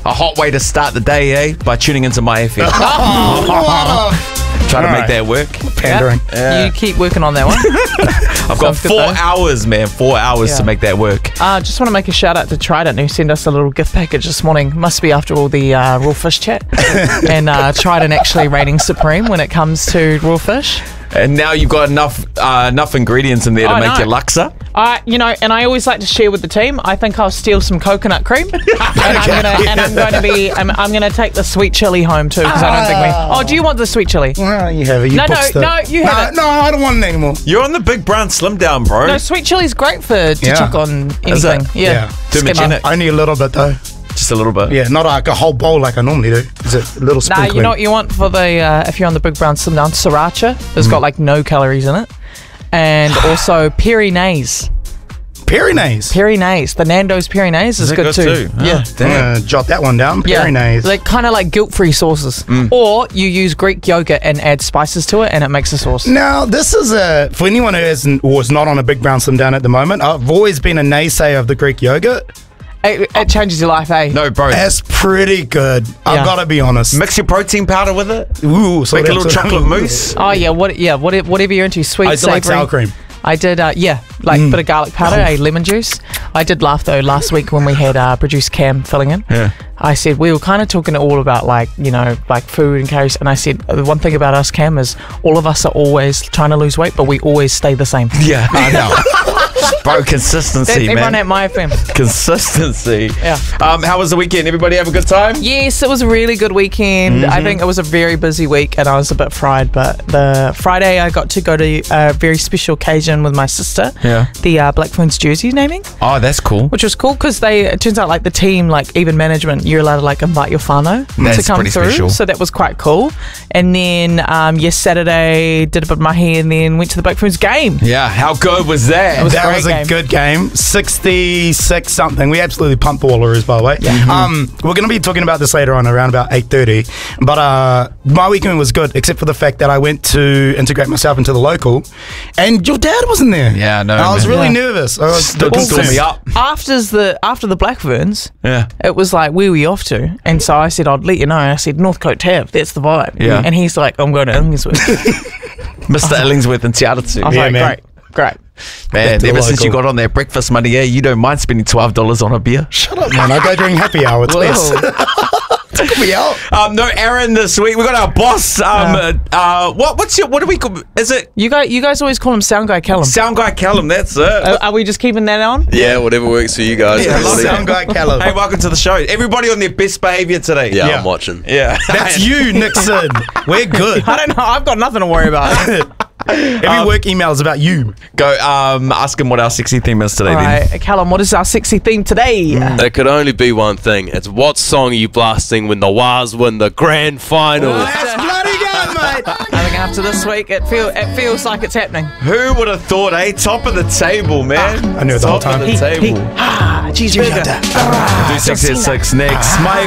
A hot way to start the day, eh? By tuning into My FM. Trying to make that work. Pandering. Yeah. You keep working on that one. I've got Sounds good, 4 though. hours, man. 4 hours to make that work. Just want to make a shout out to Trident, who sent us a little gift package this morning. Must be after all the raw fish chat. And Trident actually reigning supreme when it comes to raw fish. And now you've got enough ingredients in there to make your laksa. And I always like to share with the team. I think I'll steal some coconut cream, and I'm gonna take the sweet chili home too because I don't think we. Oh, do you want the sweet chili? Well, you have it. No, you have it. No, I don't want it anymore. You're on the big brown slim down, bro. No, sweet chili's great to chuck on anything. Yeah. Too much in it. Only a little bit though. Just a little bit. Yeah, not like a whole bowl like I normally do. Is it a little sprinkling? You know what you want for the if you're on the big brown slim down? Sriracha. It's got like no calories in it, and also Pyrenees. Pyrenees. The Nando's Pyrenees is good too. Yeah. I'm gonna jot that one down. Pyrenees. Like kind of like guilt-free sauces, or you use Greek yogurt and add spices to it, and it makes a sauce. Now, this is for anyone who isn't or is not on a big brown slim down at the moment. I've always been a naysayer of the Greek yogurt. It changes your life, eh? No, bro. That's pretty good. I've got to be honest. Mix your protein powder with it. Ooh, Make a little chocolate mousse. Oh yeah, whatever you're into, sweet, I do like savoury. sour cream. I did, bit of garlic powder, lemon juice. I did laugh though last week when we had producer Cam filling in. Yeah. I said we were kind of talking all about like food and calories, and I said the one thing about us, Cam, is all of us are always trying to lose weight, but we always stay the same. Yeah, I know. Bro, consistency, man. Everyone at My FM. Consistency. Yeah. How was the weekend? Everybody have a good time? Yes, it was a really good weekend. I think it was a very busy week and I was a bit fried, but the Friday I got to go to a very special occasion with my sister. Yeah. The Black Ferns jersey naming. Oh, that's cool. Which was cool because it turns out like the team, like even management, you're allowed to like invite your whānau to come pretty through. Special. So that was quite cool. And then Saturday did a bit of mahi and then went to the Black Ferns game. Yeah, how good was that? That was a good game. 66 something. We absolutely pumped the Wallaroos, by the way. Yeah. We're going to be talking about this later on around about 8:30. But my weekend was good, except for the fact that I went to integrate myself into the local, and your dad wasn't there. Yeah, no. I was really nervous. I was Stood concerned. me up. After the Black Ferns, Yeah. it was like, where were you off to? And so I said, I'd let you know. I said, Northcote Tav, that's the vibe. Yeah. And he's like, I'm going to Illingsworth. Mr. Illingsworth and Tiaratu. I was like, man. great. Man, to the ever since you local. got on that breakfast money, you don't mind spending $12 on a beer. Shut up, man. I go during happy hour. It's less. Took me out. No, Aaron this week. We got our boss. What do we call? Is it You guys always call him Sound Guy Callum. Sound Guy Callum? That's it. Are we just keeping that on? Yeah, whatever works for you guys. Yeah, honestly. Sound guy Callum. Hey, welcome to the show. Everybody on their best behavior today. Yeah, Yeah. I'm watching. Yeah. That's you, Nixon. We're good. I don't know. I've got nothing to worry about. Every work email is about you. Go ask him what our sexy theme is today All then. right, Callum, what is our sexy theme today? There could only be one thing. It's what song are you blasting when the Wars win the grand final? That's bloody good, mate. I think after this week, it feels like it's happening. Who would have thought, Top of the table, man. I knew it the whole Top time. of the table. Cheeseburger. 26 at 6 next. My